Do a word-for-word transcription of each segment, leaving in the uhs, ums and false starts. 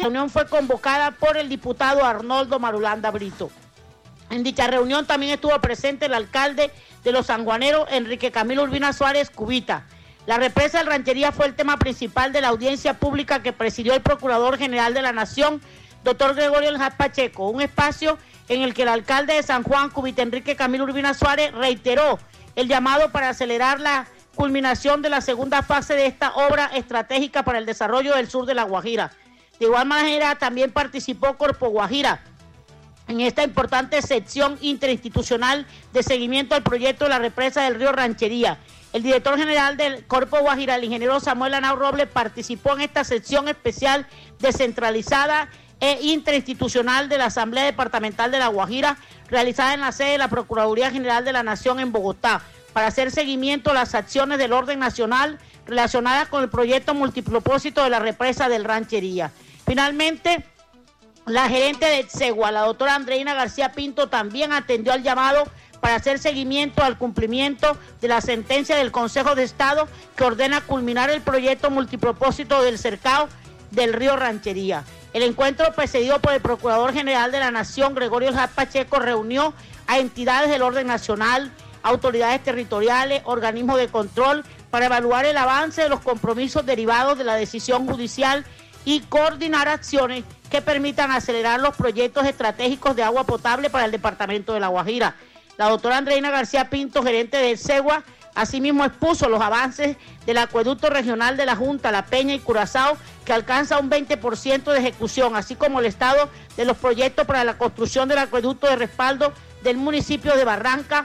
reunión fue convocada por el diputado Arnoldo Marulanda Brito. En dicha reunión también estuvo presente el alcalde de Los Sanjuaneros, Enrique Camilo Urbina Suárez Cubita. La represa del Ranchería fue el tema principal de la audiencia pública que presidió el Procurador General de la Nación, doctor Gregorio El Haz Pacheco, un espacio en el que el alcalde de San Juan, Cubita Enrique Camilo Urbina Suárez, reiteró el llamado para acelerar la culminación de la segunda fase de esta obra estratégica para el desarrollo del sur de La Guajira. De igual manera, también participó Corpo Guajira en esta importante sección interinstitucional de seguimiento al proyecto de la represa del río Ranchería. El director general del Corpo Guajira, el ingeniero Samuel Anao Robles, participó en esta sección especial descentralizada e interinstitucional de la Asamblea Departamental de La Guajira, realizada en la sede de la Procuraduría General de la Nación en Bogotá, para hacer seguimiento a las acciones del orden nacional relacionadas con el proyecto multipropósito de la represa del Ranchería. Finalmente, la gerente de Exegua, la doctora Andreina García Pinto, también atendió al llamado para hacer seguimiento al cumplimiento de la sentencia del Consejo de Estado que ordena culminar el proyecto multipropósito del cercado del río Ranchería. El encuentro, precedido por el Procurador General de la Nación, Gregorio El Haz Pacheco, reunió a entidades del orden nacional, autoridades territoriales, organismos de control, para evaluar el avance de los compromisos derivados de la decisión judicial y coordinar acciones que permitan acelerar los proyectos estratégicos de agua potable para el departamento de La Guajira. La doctora Andreina García Pinto, gerente de Segua, asimismo expuso los avances del acueducto regional de la Junta, La Peña y Curazao, que alcanza un veinte por ciento de ejecución, así como el estado de los proyectos para la construcción del acueducto de respaldo del municipio de Barranca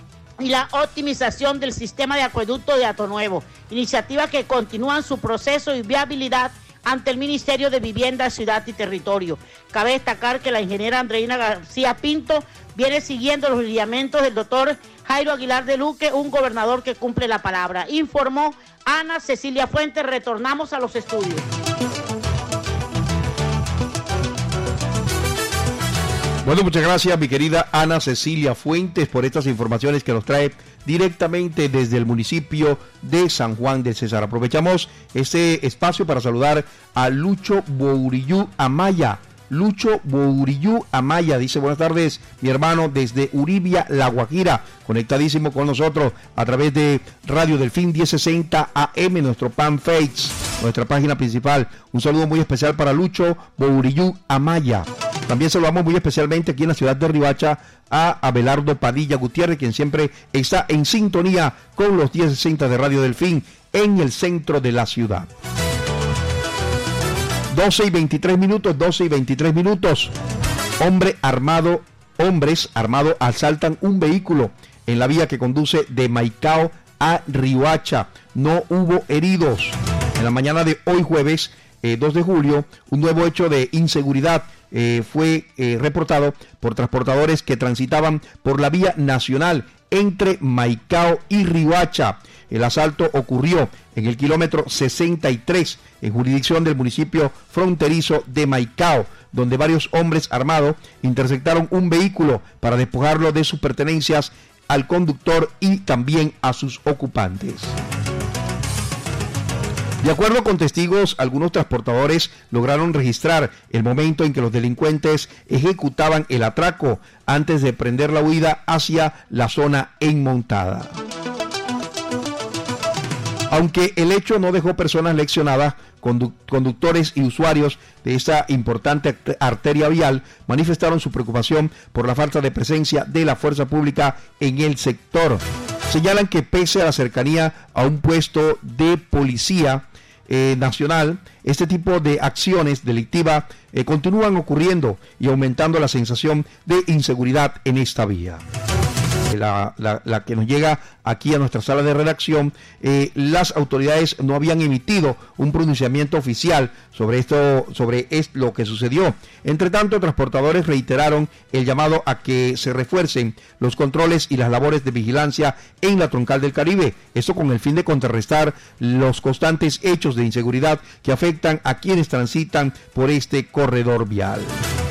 y la optimización del sistema de acueducto de Atonuevo, iniciativas que continúan su proceso y viabilidad ante el Ministerio de Vivienda, Ciudad y Territorio. Cabe destacar que la ingeniera Andreina García Pinto viene siguiendo los lineamientos del doctor Jairo Aguilar de Luque, un gobernador que cumple la palabra. Informó Ana Cecilia Fuentes. Retornamos a los estudios. Bueno, muchas gracias, mi querida Ana Cecilia Fuentes, por estas informaciones que nos trae directamente desde el municipio de San Juan del Cesar. Aprovechamos este espacio para saludar a Lucho Bourillú Amaya. Lucho Bourillú Amaya dice: buenas tardes, mi hermano, desde Uribia, La Guajira, conectadísimo con nosotros a través de Radio Delfín diez sesenta A M, nuestro fanpage, nuestra página principal. Un saludo muy especial para Lucho Bourillú Amaya. También saludamos muy especialmente aquí en la ciudad de Riohacha a Abelardo Padilla Gutiérrez, quien siempre está en sintonía con los diez sesenta de Radio Delfín en el centro de la ciudad. doce y veintitrés minutos, doce y veintitrés minutos. Hombre armado, hombres armados asaltan un vehículo en la vía que conduce de Maicao a Riohacha. No hubo heridos. En la mañana de hoy jueves, eh, dos de julio, un nuevo hecho de inseguridad eh, fue eh, reportado por transportadores que transitaban por la vía nacional entre Maicao y Riohacha. El asalto ocurrió en el kilómetro sesenta y tres, en jurisdicción del municipio fronterizo de Maicao, donde varios hombres armados interceptaron un vehículo para despojarlo de sus pertenencias al conductor y también a sus ocupantes. De acuerdo con testigos, algunos transportadores lograron registrar el momento en que los delincuentes ejecutaban el atraco antes de emprender la huida hacia la zona enmontada. Aunque el hecho no dejó personas lesionadas, condu- conductores y usuarios de esta importante arteria vial manifestaron su preocupación por la falta de presencia de la fuerza pública en el sector. Señalan que pese a la cercanía a un puesto de policía eh, nacional, este tipo de acciones delictivas eh, continúan ocurriendo y aumentando la sensación de inseguridad en esta vía. La, la, la que nos llega aquí a nuestra sala de redacción, eh, las autoridades no habían emitido un pronunciamiento oficial sobre esto, sobre esto, lo que sucedió. Entre tanto, transportadores reiteraron el llamado a que se refuercen los controles y las labores de vigilancia en la troncal del Caribe, esto con el fin de contrarrestar los constantes hechos de inseguridad que afectan a quienes transitan por este corredor vial.